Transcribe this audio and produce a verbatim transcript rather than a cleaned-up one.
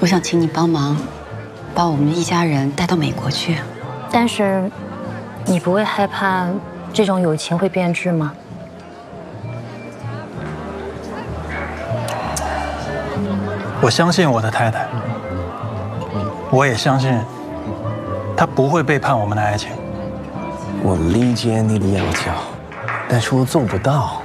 我想请你帮忙，把我们一家人带到美国去。 但是，你不会害怕这种友情会变质吗？ 我相信我的太太，我也相信她不会背叛我们的爱情。 我理解你的要求，但是我做不到。